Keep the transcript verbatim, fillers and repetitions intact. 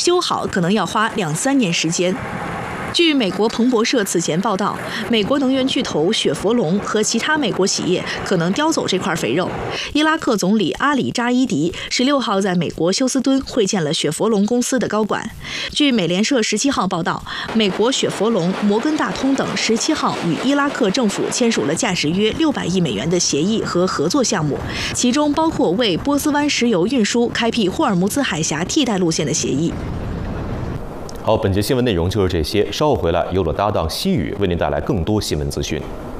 修好可能要花两三年时间。据美国彭博社此前报道，美国能源巨头雪佛龙和其他美国企业可能叼走这块肥肉。伊拉克总理阿里扎伊迪十六号在美国休斯敦会见了雪佛龙公司的高管。据美联社十七号报道，美国雪佛龙、摩根大通等十七号与伊拉克政府签署了价值约六百亿美元的协议和合作项目，其中包括为波斯湾石油运输开辟霍尔木兹海峡替代路线的协议。 好，本节新闻内容就是这些，稍后回来由我搭档西宇为您带来更多新闻资讯。